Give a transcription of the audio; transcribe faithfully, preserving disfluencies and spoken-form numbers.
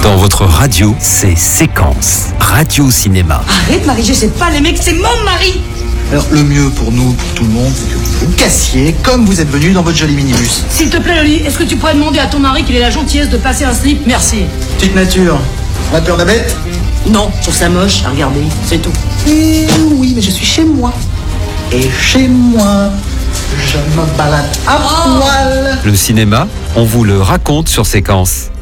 Dans votre radio, c'est Séquence, radio cinéma. Arrête Marie, c'est pas les mecs, c'est mon mari. Alors le mieux pour nous, pour tout le monde, c'est que vous vous cassiez comme vous êtes venu dans votre joli minibus. S'il te plaît Loli, est-ce que tu pourrais demander à ton mari qu'il ait la gentillesse de passer un slip? Merci. Petite nature, on a peur d'un bête? Non, je trouve ça moche à regarder, c'est tout. Eh oui, mais je suis chez moi. Et chez moi, je me balade à Oh. poil. Le cinéma, on vous le raconte sur Séquence.